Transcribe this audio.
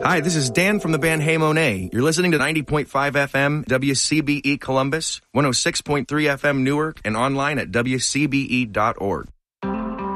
Hi, this is Dan from the band Hey Monet. You're listening to 90.5 FM WCBE Columbus, 106.3 FM Newark, and online at WCBE.org.